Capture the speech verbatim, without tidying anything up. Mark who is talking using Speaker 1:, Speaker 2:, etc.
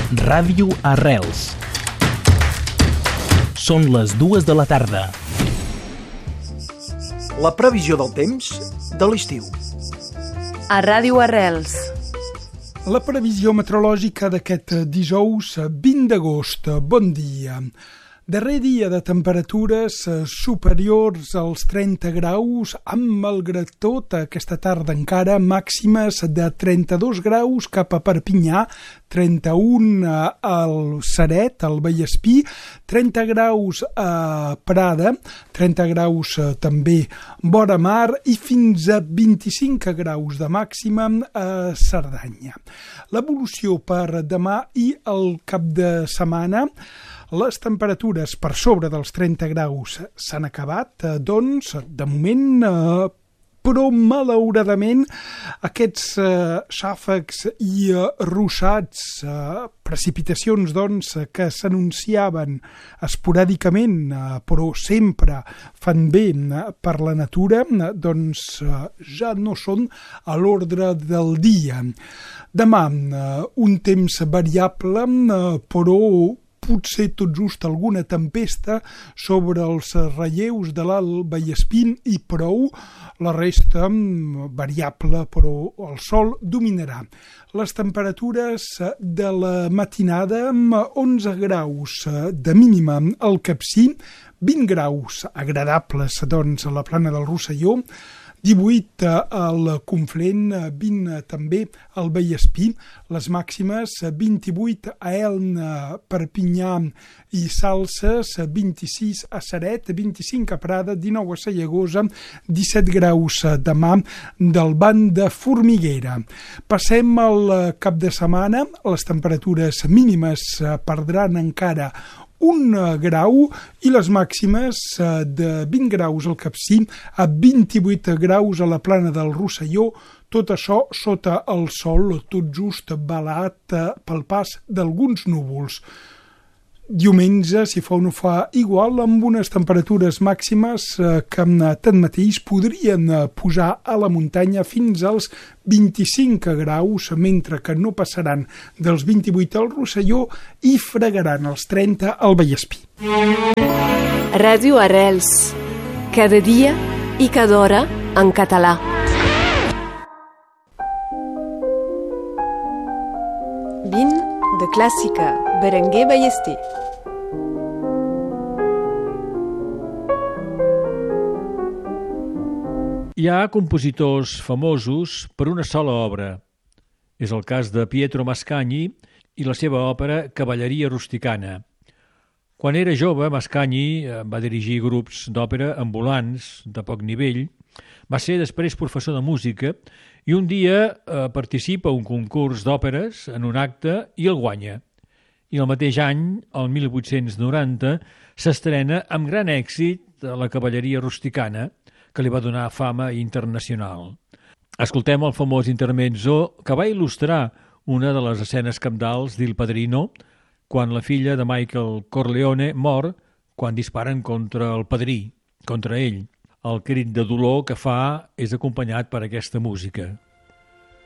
Speaker 1: Ràdio Arrels. Són les dues de la tarda.
Speaker 2: La previsió del temps de l'estiu.
Speaker 3: A Ràdio Arrels.
Speaker 4: La previsió meteorològica d'aquest dijous vint d'agost. Bon dia. Darrer dia de temperatures superiors als trenta graus, amb, malgrat tot, aquesta tarda encara màximes de trenta-dos graus cap a Perpinyà, trenta-un al Ceret, al Vallespí, trenta graus a Prada, trenta graus també vora mar i fins a vint-i-cinc graus de màxima a Cerdanya. L'evolució per demà i el cap de setmana: les temperatures per sobre dels trenta graus s'han acabat, doncs, de moment, eh, però malauradament aquests eh, xàfecs i eh, ruixats, eh, precipitacions, doncs, que s'anunciaven esporàdicament, eh, però sempre fan bé eh, per la natura, eh, doncs eh, ja no són a l'ordre del dia. Demà, eh, un temps variable, eh, però potser tot just alguna tempesta sobre els relleus de l'Alt Vallespí i prou. La resta variable, però el sol dominarà. Les temperatures de la matinada: onze graus de mínima al Capcir, vint graus agradables, doncs, a la Plana del Rosselló, divuit al Conflent, vint també al Vallespí, les màximes vint-i-vuit a Elna, Perpinyà i Salses, vint-i-sis a Ceret, vint-i-cinc a Prada, dinou a Sallagosa, disset graus demà del Banc de Formiguera. Passem al cap de setmana. Les temperatures mínimes perdran encara un grau i les màximes de vint graus al Capcir a vint-i-vuit graus a la Plana del Rosselló, tot això sota el sol, tot just velat pel pas d'alguns núvols. Diumenge, si fa o no fa igual, amb unes temperatures màximes que tanmateix podrien pujar a la muntanya fins als vint-i-cinc graus, mentre que no passaran dels vint-i-vuit al Rosselló i fregaran els trenta al Vallespí.
Speaker 3: Ràdio Arrels. Cada dia i cada hora en català. Vint de Clàssica, Berenguer Ballester.
Speaker 5: Hi ha compositors famosos per una sola obra. És el cas de Pietro Mascagni i la seva òpera Cavalleria rusticana. Quan era jove, Mascagni va dirigir grups d'òpera ambulants de poc nivell, va ser després professor de música i un dia eh, participa a un concurs d'òperes en un acte i el guanya. I el mateix any, el mil vuit-cents noranta, s'estrena amb gran èxit la Cavalleria rusticana, que li va donar fama internacional. Escoltem el famós intermezzo que va il·lustrar una de les escenes cabdals d'Il Padrino, quan la filla de Michael Corleone mor quan disparen contra el padrí, contra ell. El crit de dolor que fa és acompanyat per aquesta música.